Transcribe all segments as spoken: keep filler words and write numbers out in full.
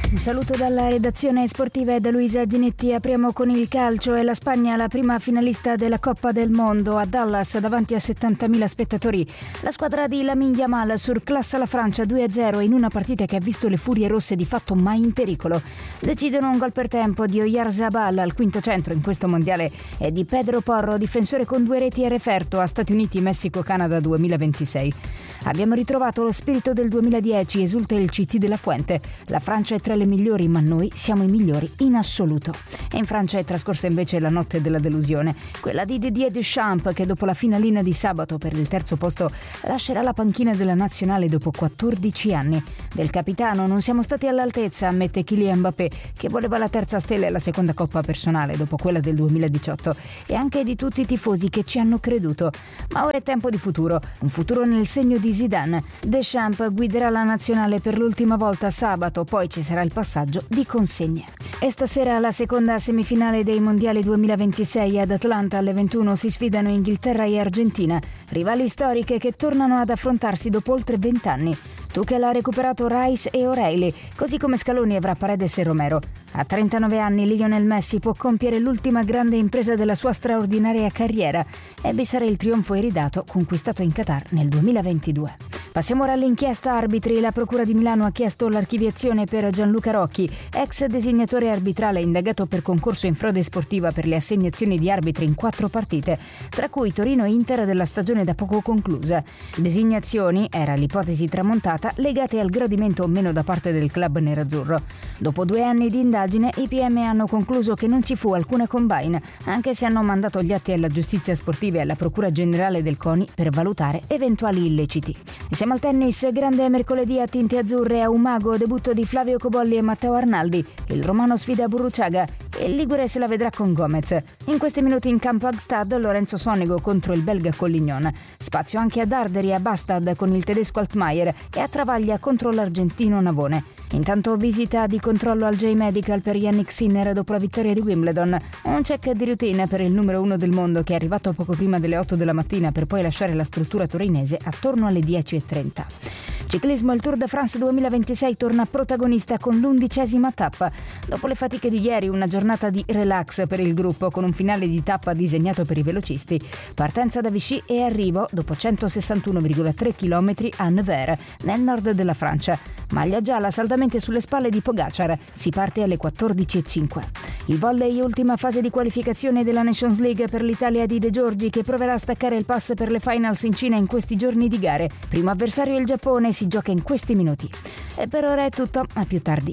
Un saluto dalla redazione sportiva e da Luisa Ginetti. Apriamo con il calcio e la Spagna, la prima finalista della Coppa del Mondo a Dallas davanti a settantamila spettatori. La squadra di Lamine Yamal surclassa la Francia due a zero in una partita che ha visto le furie rosse di fatto mai in pericolo. Decidono un gol per tempo di Oyarzabal al quinto centro in questo mondiale e di Pedro Porro, difensore con due reti e referto a Stati Uniti, Messico, Canada duemilaventisei. Abbiamo ritrovato lo spirito del duemiladieci, esulta il C T della Fuente. La Francia è tra le migliori, ma noi siamo i migliori in assoluto. E in Francia è trascorsa invece la notte della delusione, quella di Didier Deschamps, che dopo la finalina di sabato per il terzo posto lascerà la panchina della nazionale dopo quattordici anni. Del capitano non siamo stati all'altezza, ammette Kylian Mbappé, che voleva la terza stella e la seconda coppa personale dopo quella del duemiladiciotto, e anche di tutti i tifosi che ci hanno creduto. Ma ora è tempo di futuro, un futuro nel segno di Zidane. Deschamps guiderà la nazionale per l'ultima volta sabato, poi ci sarà il passaggio di consegne. E stasera la seconda semifinale dei mondiali duemilaventisei ad Atlanta alle ventuno si sfidano Inghilterra e Argentina, rivali storiche che tornano ad affrontarsi dopo oltre vent'anni. Tuchel ha recuperato Rice e O'Reilly, così come Scaloni avrà Paredes e Romero. A trentanove anni Lionel Messi può compiere l'ultima grande impresa della sua straordinaria carriera e vi sarà il trionfo iridato conquistato in Qatar nel duemilaventidue. Passiamo ora all'inchiesta arbitri. La Procura di Milano ha chiesto l'archiviazione per Gianluca Rocchi, ex designatore arbitrale indagato per concorso in frode sportiva per le assegnazioni di arbitri in quattro partite, tra cui Torino e Inter della stagione da poco conclusa. Designazioni, era l'ipotesi tramontata, legate al gradimento o meno da parte del club nerazzurro. Dopo due anni di indagine, i P M hanno concluso che non ci fu alcuna combine, anche se hanno mandato gli atti alla giustizia sportiva e alla Procura Generale del CONI per valutare eventuali illeciti. Siamo al tennis, grande mercoledì a tinte azzurre a Umago, debutto di Flavio Cobolli e Matteo Arnaldi. Il romano sfida Burruchaga e il ligure se la vedrà con Gomez. In questi minuti in campo Hagstad, Lorenzo Sonego contro il belga Collignon. Spazio anche ad Arderi e a Bastad con il tedesco Altmaier e a Travaglia contro l'argentino Navone. Intanto visita di controllo al J-Medical per Yannick Sinner dopo la vittoria di Wimbledon. Un check di routine per il numero uno del mondo che è arrivato poco prima delle otto della mattina per poi lasciare la struttura torinese attorno alle dieci e trenta. Ciclismo, il Tour de France duemilaventisei torna protagonista con l'undicesima tappa. Dopo le fatiche di ieri, una giornata di relax per il gruppo con un finale di tappa disegnato per i velocisti. Partenza da Vichy e arrivo dopo centosessantuno virgola tre chilometri a Nevers, nel nord della Francia. Maglia gialla saldamente sulle spalle di Pogacar. Si parte alle quattordici e cinque. Il volley, ultima fase di qualificazione della Nations League per l'Italia di De Giorgi, che proverà a staccare il pass per le finals in Cina in questi giorni di gare. Primo avversario il Giappone, si gioca in questi minuti. E per ora è tutto, a più tardi.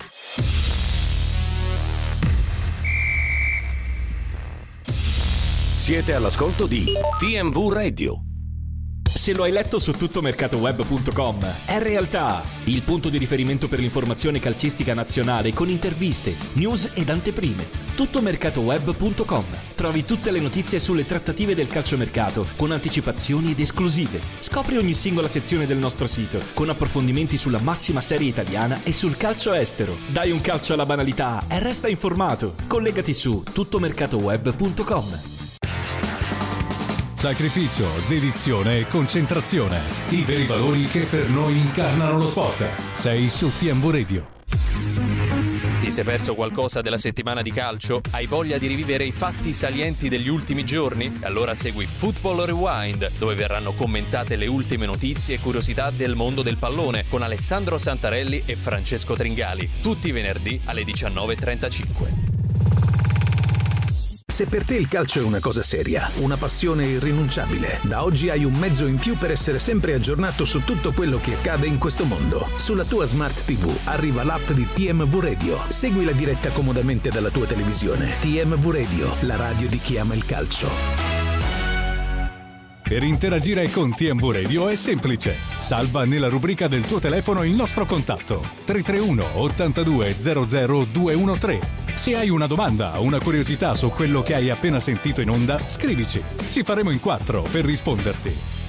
Siete all'ascolto di T M V Radio. Se lo hai letto su tuttomercatoweb punto com, è realtà, il punto di riferimento per l'informazione calcistica nazionale con interviste, news ed anteprime. tuttomercatoweb punto com. Trovi tutte le notizie sulle trattative del calciomercato con anticipazioni ed esclusive. Scopri ogni singola sezione del nostro sito con approfondimenti sulla massima serie italiana e sul calcio estero. Dai un calcio alla banalità e resta informato. Collegati su tuttomercatoweb punto com. Sacrificio, dedizione e concentrazione. I veri valori che per noi incarnano lo sport. Sei su T M V Radio. Ti sei perso qualcosa della settimana di calcio? Hai voglia di rivivere i fatti salienti degli ultimi giorni? Allora segui Football Rewind, dove verranno commentate le ultime notizie e curiosità del mondo del pallone con Alessandro Santarelli e Francesco Tringali, tutti i venerdì alle diciannove e trentacinque. Se per te il calcio è una cosa seria, una passione irrinunciabile, da oggi hai un mezzo in più per essere sempre aggiornato su tutto quello che accade in questo mondo. Sulla tua Smart tivù arriva l'app di T M V Radio. Segui la diretta comodamente dalla tua televisione. T M V Radio, la radio di chi ama il calcio. Per interagire con T M V Radio è semplice. Salva nella rubrica del tuo telefono il nostro contatto tre tre uno ottantadue zero zero due uno tre. Se hai una domanda o una curiosità su quello che hai appena sentito in onda, scrivici. Ci faremo in quattro per risponderti.